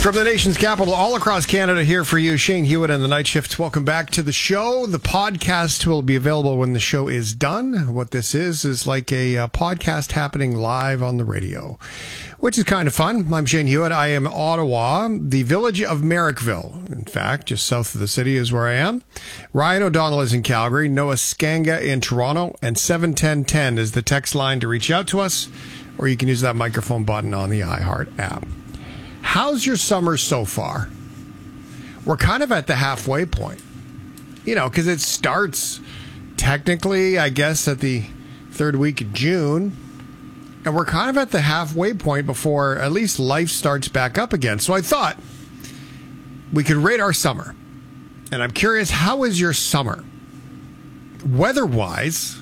From the nation's capital, all across Canada, here for you, Shane Hewitt and the Night Shift. Welcome back to the show. The podcast will be available when the show is done. What this is like a podcast happening live on the radio, which is kind of fun. I'm Shane Hewitt. I am in Ottawa, the village of Merrickville. In fact, just south of the city is where I am. Ryan O'Donnell is in Calgary, Noah Skanga in Toronto, and 71010 is the text line to reach out to us, or you can use that microphone button on the iHeart app. How's your summer so far? We're kind of at the halfway point, because it starts technically, I guess, at the third week of June, and we're kind of at the halfway point before at least life starts back up again. So I thought we could rate our summer, and I'm curious, how is your summer? Weather-wise,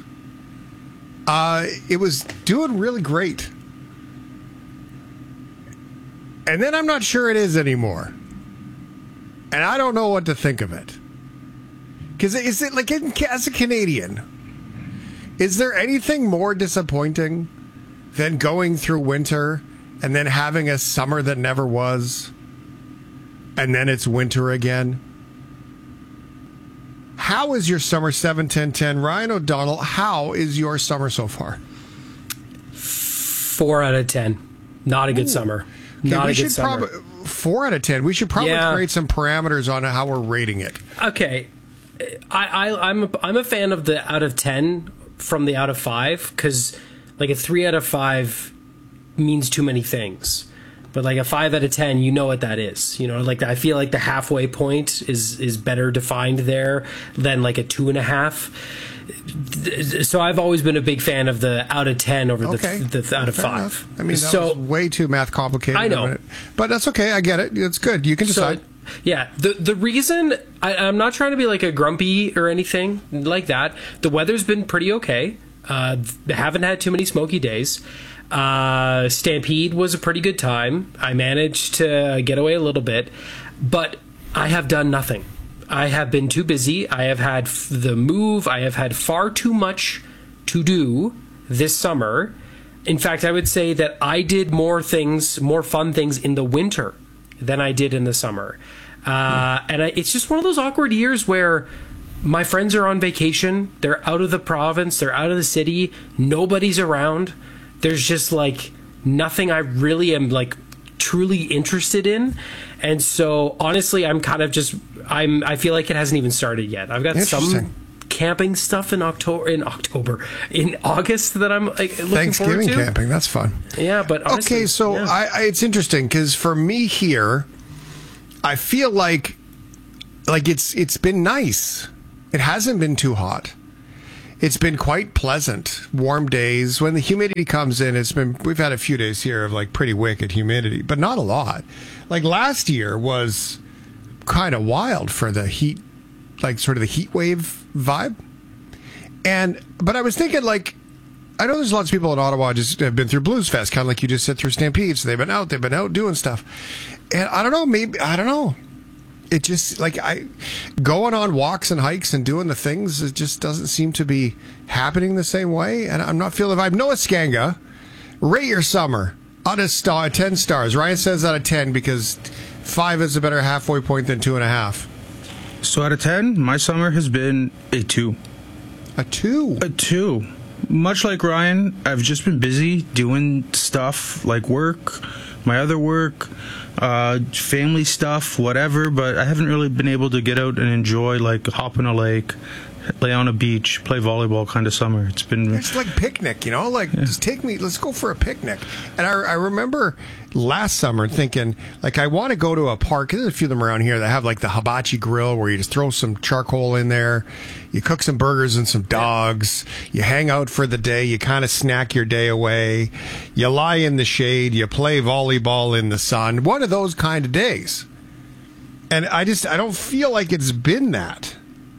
it was doing really great. And then I'm not sure it is anymore. And I don't know what to think of it. Because is it like, as a Canadian, is there anything more disappointing than going through winter and then having a summer that never was, and then it's winter again? How is your summer? 7-10-10. Ryan O'Donnell, how is your summer so far? 4 out of 10. Not a good summer. Not a good summer. 4 out of 10. We should probably create some parameters on how we're rating it. Okay. I'm a fan of the out of 10 from the out of 5, because like a 3 out of 5 means too many things. But like a 5 out of 10, you know what that is. Like I feel like the halfway point is better defined there than like a 2.5. So I've always been a big fan of the out of 10 over the out of 5. Enough. I mean, that was way too math complicated. I know. But that's okay. I get it. It's good. You can decide. Yeah. The reason, I'm not trying to be like a grumpy or anything like that. The weather's been pretty okay. Haven't had too many smoky days. Stampede was a pretty good time. I managed to get away a little bit. But I have done nothing. I have been too busy. I have had the move. I have had far too much to do this summer. In fact, I would say that I did more fun things in the winter than I did in the summer. It's just one of those awkward years where my friends are on vacation. They're out of the province. They're out of the city. Nobody's around. There's just like nothing I really am like truly interested in. And so honestly, I'm kind of just, I feel like it hasn't even started yet. I've got some camping stuff in August that I'm like looking forward to. Thanksgiving camping, that's fun. Yeah, but honestly, okay, so it's interesting because for me here, I feel like it's been nice. It hasn't been too hot. It's been quite pleasant, warm days. When the humidity comes in, we've had a few days here of like pretty wicked humidity, but not a lot. Like last year was kind of wild for the heat, like sort of the heat wave vibe. But I was thinking, like, I know there's lots of people in Ottawa just have been through Blues Fest, kind of like you just said, through Stampede. So they've been out doing stuff. And I don't know. It just, like, going on walks and hikes and doing the things, it just doesn't seem to be happening the same way. And I'm not feeling the vibe. Noah Skanga, rate your summer out of 10 stars. Ryan says out of 10 because 5 is a better halfway point than 2.5. So out of 10, my summer has been a 2. A 2? A 2. Much like Ryan, I've just been busy doing stuff like work, my other work, family stuff, whatever, but I haven't really been able to get out and enjoy, like, hop in a lake, lay on a beach, play volleyball kind of summer. It's like picnic, just take me, let's go for a picnic. And I remember last summer thinking, like, I want to go to a park. There's a few of them around here that have like the hibachi grill where you just throw some charcoal in there, you cook some burgers and some dogs, you hang out for the day, you kind of snack your day away, you lie in the shade, you play volleyball in the sun. One of those kind of days. And I don't feel like it's been that.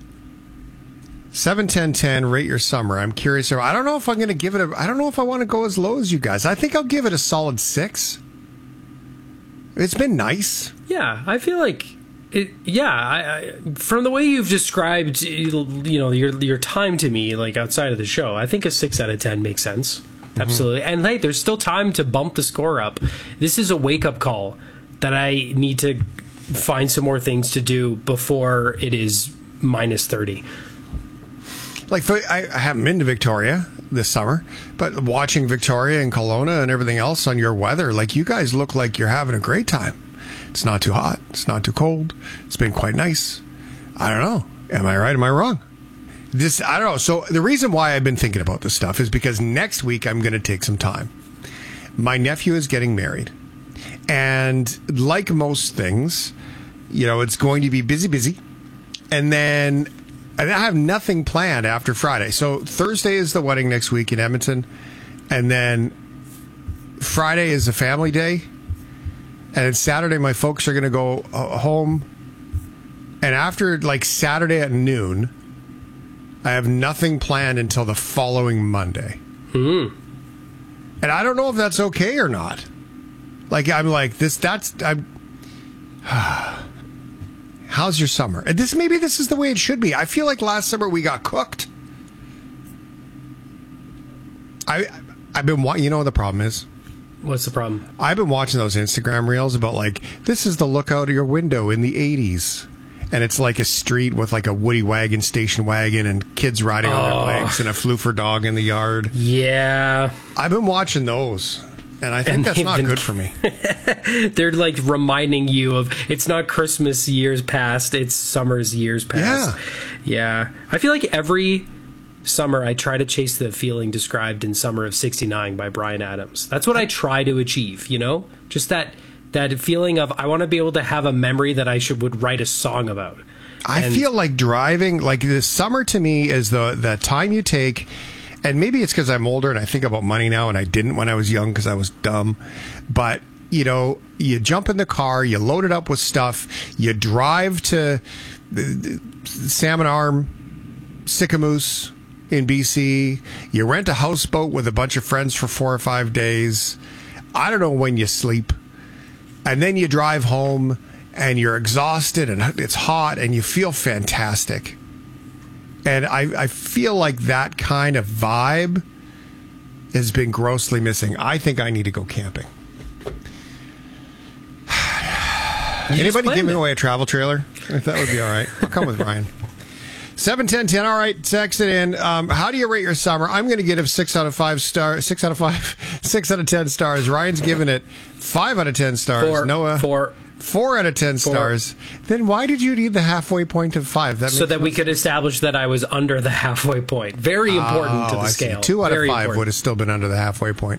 7-10-10, rate your summer. I'm curious. I don't know if I'm going to give it I don't know if I want to go as low as you guys. I think I'll give it a solid 6. It's been nice. Yeah, I feel like it. Yeah, I from the way you've described, your time to me, like outside of the show, I think a 6 out of 10 makes sense. Absolutely. And hey, there's still time to bump the score up. This is a wake up call that I need to find some more things to do before it is minus 30. Like, I haven't been to Victoria this summer, but watching Victoria and Kelowna and everything else on your weather, like, you guys look like you're having a great time. It's not too hot. It's not too cold. It's been quite nice. I don't know. Am I right? Am I wrong? I don't know. So the reason why I've been thinking about this stuff is because next week I'm going to take some time. My nephew is getting married. And like most things, it's going to be busy. And then I have nothing planned after Friday. So Thursday is the wedding next week in Edmonton. And then Friday is a family day. And then Saturday, my folks are going to go home. And after Saturday at noon, I have nothing planned until the following Monday. And I don't know if that's okay or not. How's your summer? Maybe this is the way it should be. I feel like last summer we got cooked. I've been watching. You know what the problem is? What's the problem? I've been watching those Instagram reels about this is the look out of your window in the 80s. And it's like a street with a Woody wagon, station wagon, and kids riding on their legs and a floofer dog in the yard. Yeah. I've been watching those. And I think that's not good for me. They're reminding you of, it's not Christmas years past, it's summer's years past. Yeah. I feel like every summer I try to chase the feeling described in Summer of '69 by Bryan Adams. That's what I try to achieve, Just that feeling of, I want to be able to have a memory that I would write a song about. I feel like driving, the summer to me is the time you take. And maybe it's because I'm older and I think about money now, and I didn't when I was young because I was dumb. But, you jump in the car, you load it up with stuff, you drive to the Salmon Arm, Sicamous in BC, you rent a houseboat with a bunch of friends for 4 or 5 days. I don't know when you sleep. And then you drive home and you're exhausted and it's hot and you feel fantastic. And I feel like that kind of vibe has been grossly missing. I think I need to go camping. Anybody giving away a travel trailer? That would be all right. I'll come with Ryan. 71010. All right, text it in. How do you rate your summer? I'm going to give it 6 out of 5 stars. 6 out of 5. 6 out of 10 stars. Ryan's giving it 5 out of 10 stars. Noah, 4 out of 10 stars. Then why did you need the halfway point of 5? So that we could establish that I was under the halfway point. Very important to the scale. 2 out of 5 important. would have still been under the halfway point.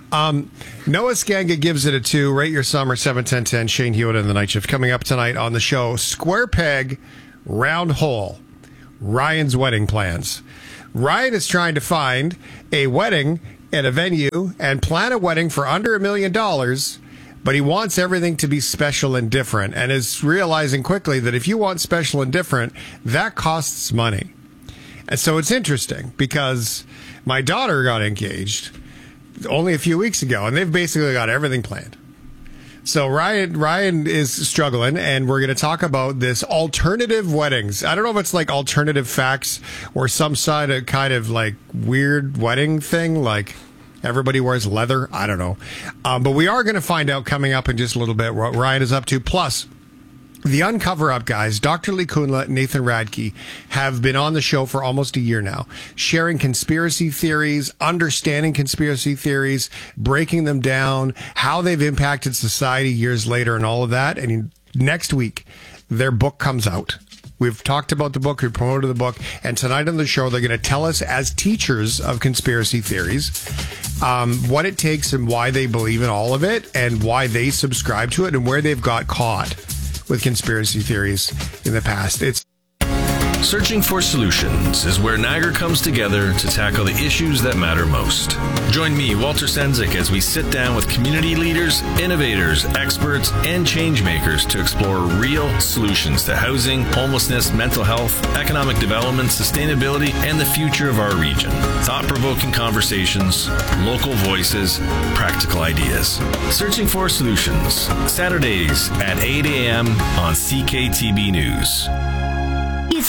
Noah Skanga gives it a 2. Rate your summer, 71010. Shane Hewitt in the Night Shift. Coming up tonight on the show, Square Peg, Round Hole. Ryan's wedding plans. Ryan is trying to find a wedding at a venue and plan a wedding for under $1 million, but he wants everything to be special and different, and is realizing quickly that if you want special and different, that costs money. And so it's interesting because my daughter got engaged only a few weeks ago, and they've basically got everything planned. So Ryan is struggling, and we're going to talk about this alternative weddings. I don't know if it's alternative facts or some side of kind of weird wedding thing, everybody wears leather. I don't know. But we are going to find out coming up in just a little bit what Ryan is up to. Plus, the Uncover Up guys, Dr. Lee Kunla, Nathan Radke, have been on the show for almost a year now, sharing conspiracy theories, understanding conspiracy theories, breaking them down, how they've impacted society years later and all of that. And next week, their book comes out. We've talked about the book, we promoted the book, and tonight on the show, they're going to tell us, as teachers of conspiracy theories, what it takes and why they believe in all of it, and why they subscribe to it, and where they've got caught with conspiracy theories in the past. Searching for Solutions is where Niagara comes together to tackle the issues that matter most. Join me, Walter Sendzik, as we sit down with community leaders, innovators, experts, and change makers to explore real solutions to housing, homelessness, mental health, economic development, sustainability, and the future of our region. Thought-provoking conversations, local voices, practical ideas. Searching for Solutions, Saturdays at 8 a.m. on CKTB News. It's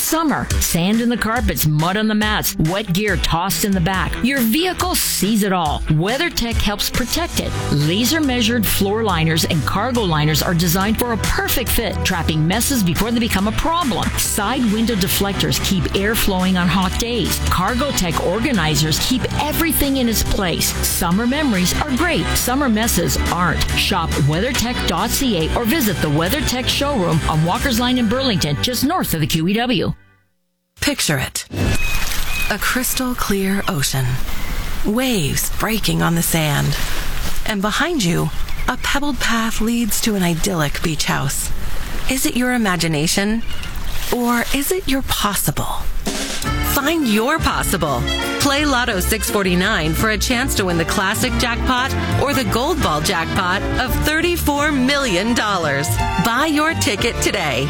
summer. Sand in the carpets, mud on the mats, wet gear tossed in the back. Your vehicle sees it all. WeatherTech helps protect it. Laser measured floor liners and cargo liners are designed for a perfect fit, trapping messes before they become a problem. Side window deflectors keep air flowing on hot days. CargoTech organizers keep everything in its place. Summer memories are great. Summer messes aren't. Shop WeatherTech.ca or visit the WeatherTech showroom on Walker's Line in Burlington, just north of the QEW. Picture it. A crystal clear ocean. Waves breaking on the sand. And behind you, a pebbled path leads to an idyllic beach house. Is it your imagination? Or is it your possible? Find your possible. Play Lotto 649 for a chance to win the classic jackpot or the gold ball jackpot of $34 million. Buy your ticket today.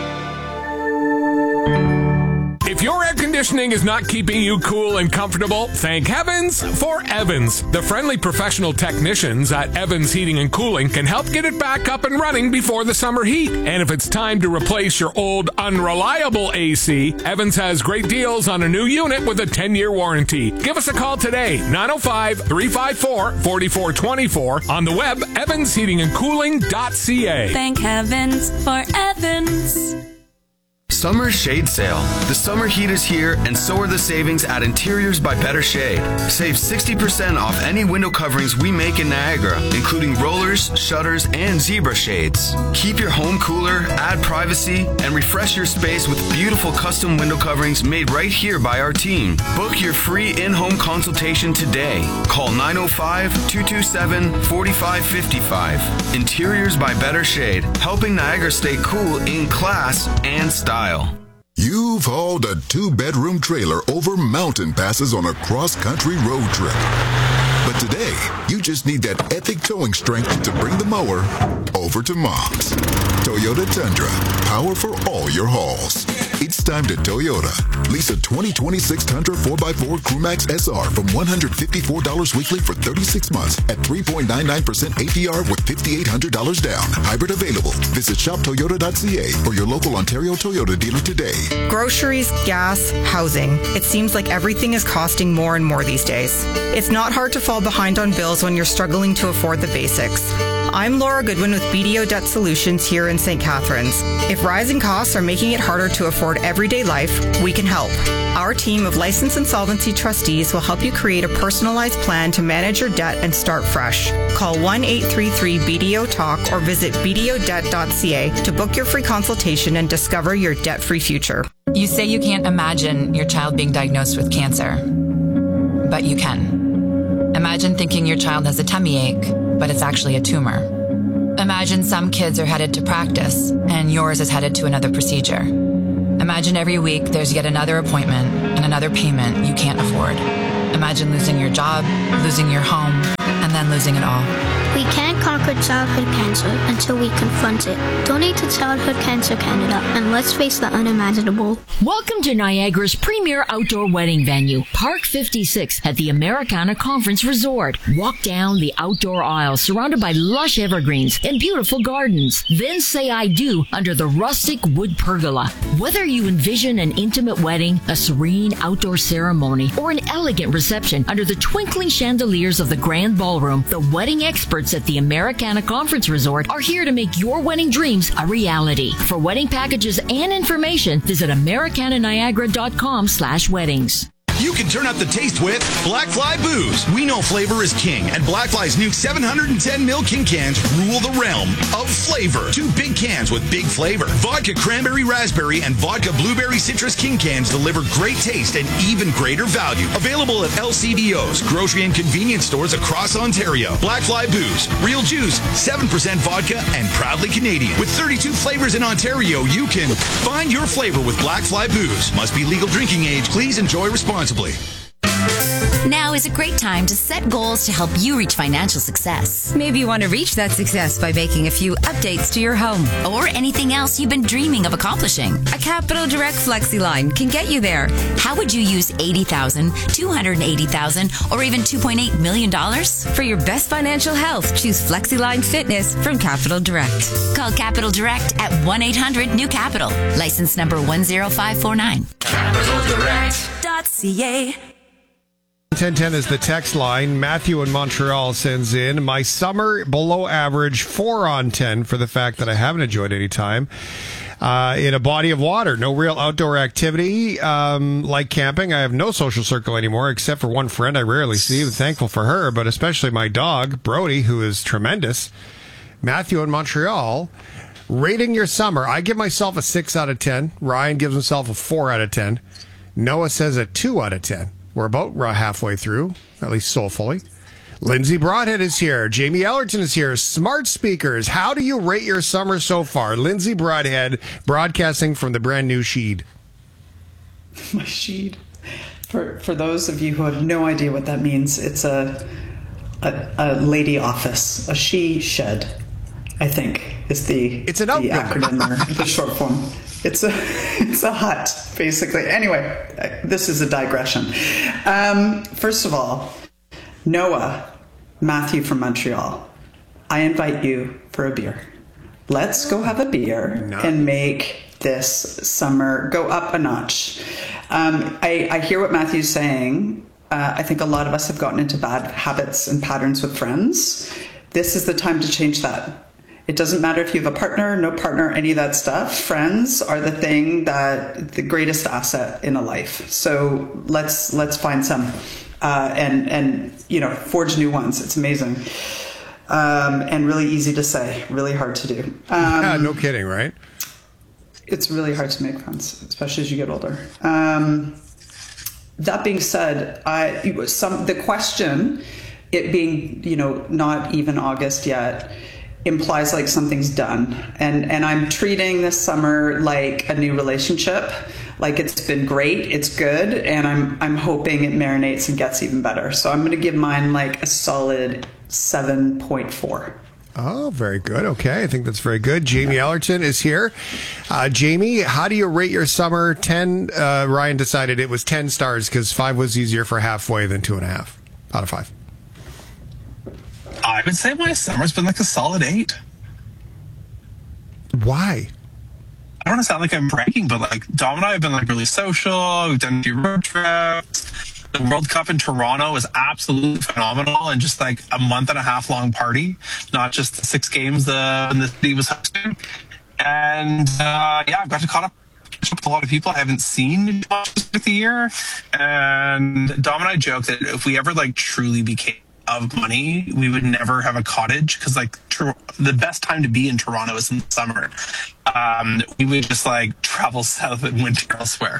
If your air conditioning is not keeping you cool and comfortable, thank heavens for Evans. The friendly professional technicians at Evans Heating and Cooling can help get it back up and running before the summer heat. And if it's time to replace your old unreliable AC, Evans has great deals on a new unit with a 10-year warranty. Give us a call today, 905-354-4424. On the web, evansheatingandcooling.ca. Thank heavens for Evans. Summer Shade Sale. The summer heat is here, and so are the savings at Interiors by Better Shade. Save 60% off any window coverings we make in Niagara, including rollers, shutters, and zebra shades. Keep your home cooler, add privacy, and refresh your space with beautiful custom window coverings made right here by our team. Book your free in-home consultation today. Call 905-227-4555. Interiors by Better Shade, helping Niagara stay cool in class and style. You've hauled a 2-bedroom trailer over mountain passes on a cross-country road trip. But today, you just need that epic towing strength to bring the mower over to Mom's. Toyota Tundra, power for all your hauls. It's time to Toyota. Lease a 2026 Tundra 4x4 Crewmax SR from $154 weekly for 36 months at 3.99% APR with $5,800 down. Hybrid available. Visit shoptoyota.ca or your local Ontario Toyota dealer today. Groceries, gas, housing. It seems like everything is costing more and more these days. It's not hard to fall behind on bills when you're struggling to afford the basics. I'm Laura Goodwin with BDO Debt Solutions here in St. Catharines. If rising costs are making it harder to afford everyday life, we can help. Our team of licensed insolvency trustees will help you create a personalized plan to manage your debt and start fresh. Call 1-833-BDO-TALK or visit bdodebt.ca to book your free consultation and discover your debt-free future. You say you can't imagine your child being diagnosed with cancer, but you can. Imagine thinking your child has a tummy ache, but it's actually a tumor. Imagine some kids are headed to practice and yours is headed to another procedure. Imagine every week there's yet another appointment and another payment you can't afford. Imagine losing your job, losing your home, and then losing it all. We can't conquer childhood cancer until we confront it. Donate to Childhood Cancer Canada and let's face the unimaginable. Welcome to Niagara's premier outdoor wedding venue, Park 56 at the Americana Conference Resort. Walk down the outdoor aisle surrounded by lush evergreens and beautiful gardens. Then say I do under the rustic wood pergola. Whether you envision an intimate wedding, a serene outdoor ceremony, or an elegant reception under the twinkling chandeliers of the grand ballroom, the wedding experts at the Americana Conference Resort are here to make your wedding dreams a reality. For wedding packages and information, visit americananiagara.com/weddings. You can turn up the taste with Black Fly Booze. We know flavor is king, and Black Fly's new 710ml King cans rule the realm of flavor. 2 big cans with big flavor. Vodka Cranberry Raspberry and Vodka Blueberry Citrus King cans deliver great taste and even greater value. Available at LCBOs, grocery and convenience stores across Ontario. Black Fly Booze. Real juice, 7% vodka, and proudly Canadian. With 32 flavors in Ontario, you can find your flavor with Black Fly Booze. Must be legal drinking age. Please enjoy responsibly. Now is a great time to set goals to help you reach financial success. Maybe you want to reach that success by making a few updates to your home. Or anything else you've been dreaming of accomplishing. A Capital Direct FlexiLine can get you there. How would you use $80,000, $280,000, or even $2.8 million? For your best financial health, choose FlexiLine Fitness from Capital Direct. Call Capital Direct at 1-800-NEW-CAPITAL. License number 10549. CapitalDirect.ca. 1010 is the text line. Matthew in Montreal sends in, my summer below average 4 on 10 for the fact that I haven't enjoyed any time in a body of water. No real outdoor activity like camping. I have no social circle anymore except for one friend I rarely see. I'm thankful for her, but especially my dog, Brody, who is tremendous. Matthew in Montreal, rating your summer. I give myself a 6 out of 10. Ryan gives himself a 4 out of 10. Noah says a 2 out of 10. We're about halfway through, at least soulfully. Lindsay Broadhead is here. Jamie Ellerton is here. Smart speakers. How do you rate your summer so far? Lindsay Broadhead, broadcasting from the brand new Sheed. My Sheed. For those of you who have no idea what that means, it's a lady office, a she shed, I think is the acronym or the short form. It's a hut, basically. Anyway, this is a digression. First of all, Noah, Matthew from Montreal, I invite you for a beer. Let's go have a beer and make this summer go up a notch. I hear what Matthew's saying. I think a lot of us have gotten into bad habits and patterns with friends. This is the time to change that. It doesn't matter if you have a partner, no partner, any of that stuff. Friends are the the greatest asset in a life. So let's find some and forge new ones. It's amazing and really easy to say, really hard to do. No kidding, right? It's really hard to make friends, especially as you get older. That being said, the question, it being not even August yet, implies like something's done, and I'm treating this summer like a new relationship. Like it's been great, it's good, and I'm hoping it marinates and gets even better. So I'm going to give mine like a solid 7.4. Oh, very good. Okay, I think that's very good. Jamie Ellerton is here. Jamie, how do you rate your summer? 10. Ryan decided it was 10 stars because 5 was easier for halfway than 2.5 out of 5. I would say my summer's been like a solid 8. Why? I don't want to sound like I'm bragging, but like Dom and I have been like really social. We've done a few road trips. The World Cup in Toronto was absolutely phenomenal and just like a month and a half long party, not just the 6 games when the city was hosting. And I've got to catch up with a lot of people I haven't seen with the year. And Dom and I joke that if we ever like truly became of money, we would never have a cottage because like the best time to be in Toronto is in the summer. We would just like travel south and winter elsewhere.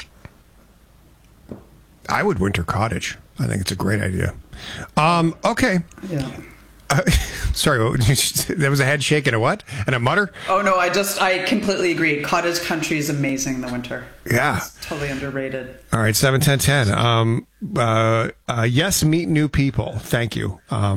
I would winter cottage. I think it's a great idea. Okay. Yeah. Sorry, there was a head shake and a what? And a mutter? Oh no, I completely agree. Cottage country is amazing in the winter. Yeah. It's totally underrated. All right, 7-10-10. Yes, meet new people. Thank you.